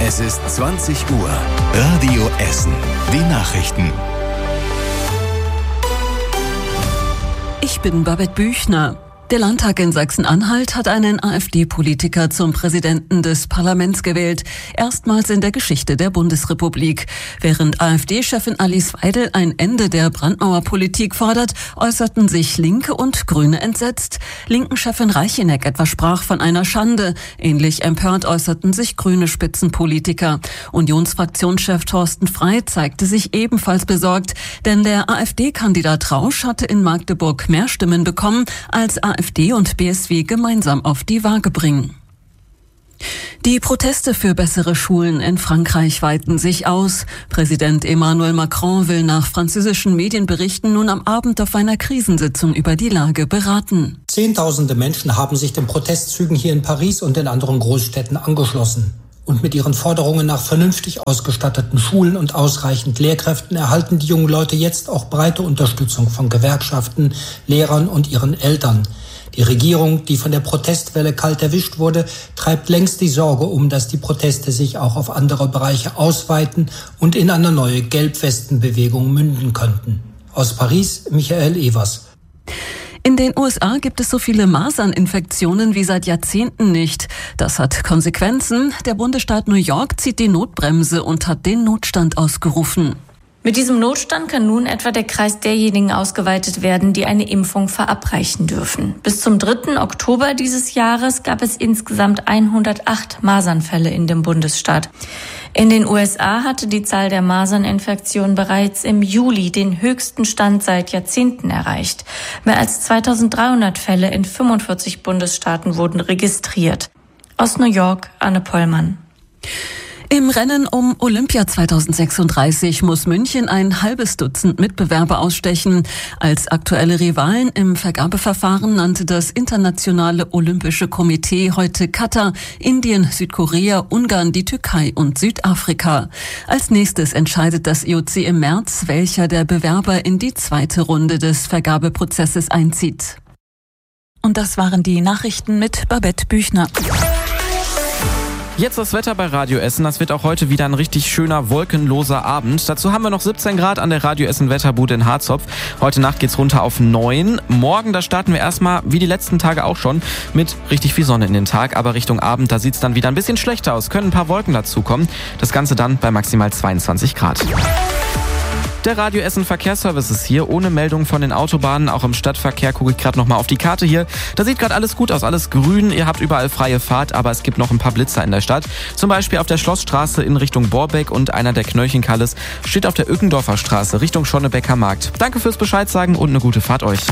Es ist 20 Uhr. Radio Essen. Die Nachrichten. Ich bin Babette Büchner. Der Landtag in Sachsen-Anhalt hat einen AfD-Politiker zum Präsidenten des Parlaments gewählt. Erstmals in der Geschichte der Bundesrepublik. Während AfD-Chefin Alice Weidel ein Ende der Brandmauerpolitik fordert, äußerten sich Linke und Grüne entsetzt. Linken-Chefin Reicheneck etwa sprach von einer Schande. Ähnlich empört äußerten sich grüne Spitzenpolitiker. Unionsfraktionschef Thorsten Frey zeigte sich ebenfalls besorgt. Denn der AfD-Kandidat Rausch hatte in Magdeburg mehr Stimmen bekommen, als AfD und BSW gemeinsam auf die Waage bringen. Die Proteste für bessere Schulen in Frankreich weiten sich aus. Präsident Emmanuel Macron will nach französischen Medienberichten nun am Abend auf einer Krisensitzung über die Lage beraten. Zehntausende Menschen haben sich den Protestzügen hier in Paris und in anderen Großstädten angeschlossen. Und mit ihren Forderungen nach vernünftig ausgestatteten Schulen und ausreichend Lehrkräften erhalten die jungen Leute jetzt auch breite Unterstützung von Gewerkschaften, Lehrern und ihren Eltern. Die Regierung, die von der Protestwelle kalt erwischt wurde, treibt längst die Sorge um, dass die Proteste sich auch auf andere Bereiche ausweiten und in eine neue Gelbwestenbewegung münden könnten. Aus Paris, Michael Evers. In den USA gibt es so viele Maserninfektionen wie seit Jahrzehnten nicht. Das hat Konsequenzen. Der Bundesstaat New York zieht die Notbremse und hat den Notstand ausgerufen. Mit diesem Notstand kann nun etwa der Kreis derjenigen ausgeweitet werden, die eine Impfung verabreichen dürfen. Bis zum 3. Oktober dieses Jahres gab es insgesamt 108 Masernfälle in dem Bundesstaat. In den USA hatte die Zahl der Maserninfektionen bereits im Juli den höchsten Stand seit Jahrzehnten erreicht. Mehr als 2300 Fälle in 45 Bundesstaaten wurden registriert. Aus New York, Anne Pollmann. Im Rennen um Olympia 2036 muss München ein halbes Dutzend Mitbewerber ausstechen. Als aktuelle Rivalen im Vergabeverfahren nannte das Internationale Olympische Komitee heute Katar, Indien, Südkorea, Ungarn, die Türkei und Südafrika. Als nächstes entscheidet das IOC im März, welcher der Bewerber in die zweite Runde des Vergabeprozesses einzieht. Und das waren die Nachrichten mit Babette Büchner. Jetzt das Wetter bei Radio Essen. Das wird auch heute wieder ein richtig schöner, wolkenloser Abend. Dazu haben wir noch 17 Grad an der Radio Essen Wetterbude in Harzopf. Heute Nacht geht's runter auf 9. Morgen, da starten wir erstmal, wie die letzten Tage auch schon, mit richtig viel Sonne in den Tag. Aber Richtung Abend, da sieht's dann wieder ein bisschen schlechter aus. Können ein paar Wolken dazukommen. Das Ganze dann bei maximal 22 Grad. Der Radio Essen Verkehrsservice ist hier, ohne Meldung von den Autobahnen. Auch im Stadtverkehr gucke ich gerade nochmal auf die Karte hier. Da sieht gerade alles gut aus, alles grün. Ihr habt überall freie Fahrt, aber es gibt noch ein paar Blitzer in der Stadt. Zum Beispiel auf der Schlossstraße in Richtung Borbeck und einer der Knöllchenkalles steht auf der Ückendorfer Straße Richtung Schonnebecker Markt. Danke fürs Bescheid sagen und eine gute Fahrt euch.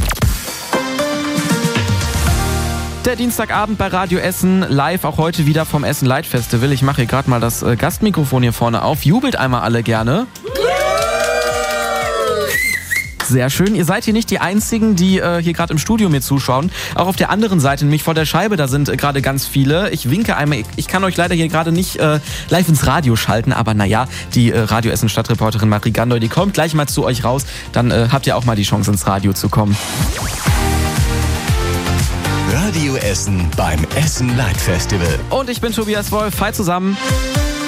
Der Dienstagabend bei Radio Essen, live auch heute wieder vom Essen Light Festival. Ich mache hier gerade mal das Gastmikrofon hier vorne auf. Jubelt einmal alle gerne. Sehr schön. Ihr seid hier nicht die Einzigen, die hier gerade im Studio mir zuschauen. Auch auf der anderen Seite, nämlich vor der Scheibe, da sind gerade ganz viele. Ich winke einmal. Ich kann euch leider hier gerade nicht live ins Radio schalten, aber naja, die Radio Essen Stadtreporterin Marie Gandoy, die kommt gleich mal zu euch raus. Dann habt ihr auch mal die Chance, ins Radio zu kommen. Radio Essen beim Essen Light Festival. Und ich bin Tobias Wolf. Hi zusammen.